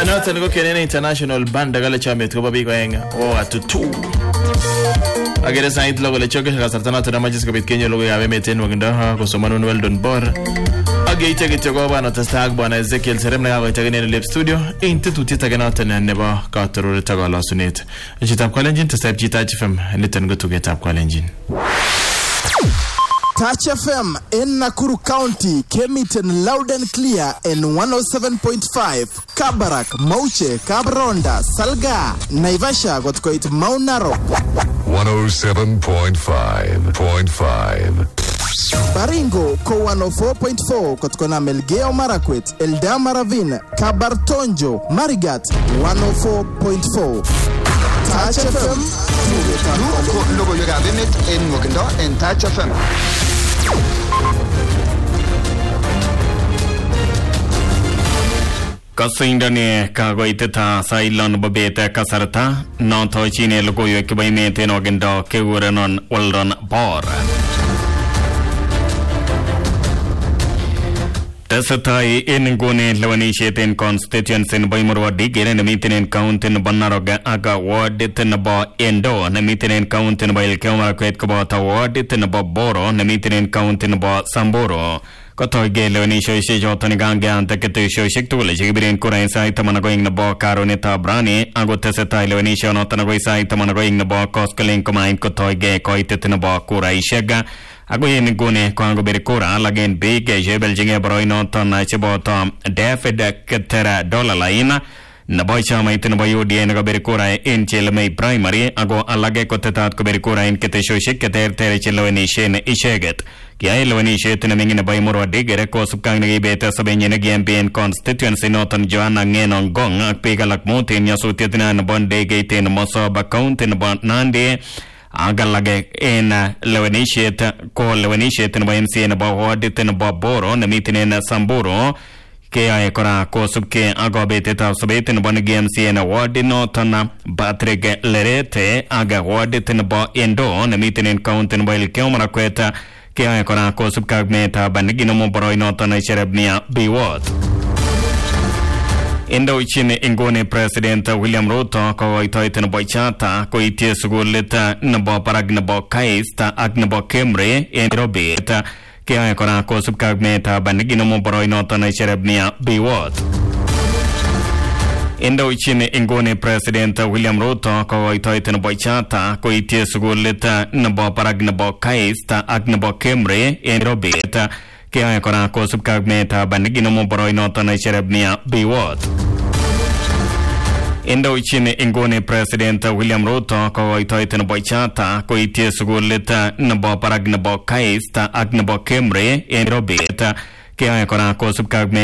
Noton ko Kenyan International Band gale chamet ko babi ko enga atutu agere sait logo le choke kasarta noton na majis kabit Kenya logo yawe meten waginda ko somano Weldon Bor ageite kitego bana tastag bana Ezekiel Seremna ga itagene lab studio institute tagana tan neba ka torore tagala sunet jitam kwalenjin tasab jita FM nitan go to get up kwalenjin Touch FM in Nakuru County came it in loud and clear in 107.5. Kabarak, Mauche, Kabronda, Salga, Naivasha got quite Mount Narok. 107.5. Baringo, Ko 104.4, Kotkona Melgeo Marakwet, Eldama Ravine, Kabartonjo, Marigat, 104.4. Touch FM. Logo you have in it in Muganda and Touch FM. Kasindane kagoiteta sailon babeta kasarta non tochine logo yo ke baimete no gendo ke uranon walron bor Tasatai in gone lawani sheten constituency in Baimurwa digere na mitinen count in Banaroga aga ward in ba endo na mitinen count in Bail Kama kwet ko ba ward in ba Boro na mitinen count in ba Samboro Kotoy ge lawani shoshi jotani gange anta kete shoshik tule jibirin kurai sai tamana going na ba karoneta brani ago tasatai lawani shono tanago sai tamana going na ba koskaling kumain kotoy ge koitet na ba kurai shega Ago yen gune kwango berikura lagen big jebel jinge broino ton chibota David Ketera dollar line na boy chama itin boy odien go berikura in chelmei primary ago alage kotetat ko berikura in kete shoshik keter tere chelweni shen isheget kia elweni shetin mingine boy murwa digere ko subkang ngi beta sabenye ne GMPN constituency noton Joanna Ngenon Gong akpega lakmotin yasutitina na bonde gaten moso account in bon nande Agalage in Lewanishet ko Lewanishet in YMC na ba ward in ba Boro na mitin na Samburu ke kora ko subke agobete ta subete na ban GMC na ward no tana Patrick Lerete aga ward in ba Endo na mitin count in Bail Kama kweta ke kora ko subka meta banigino mo boro no tana Cherabnia B ward Indo chine ingone President William Ruto ko itoiten boichata ko itie suguleta nabo parag nabo kaista ag nabo Kemre in Nairobi ta ke kora ko subkagmeta banigino mo boroy nota na Cherabnia B ward Indo chine ingone President William Ruto ko itoiten boichata ko itie suguleta nabo parag nabo kaista ag nabo Kemre in Nairobi ta ke kora ko subkagmeta banigino mo boroy nota na Cherabnia B ward Indo chine ingone President William Ruto ko itoiten boichata ko itie suguleta nabo parag nabo kaista ag nabo Kemre in Nairobi ta ke kora ko subkagme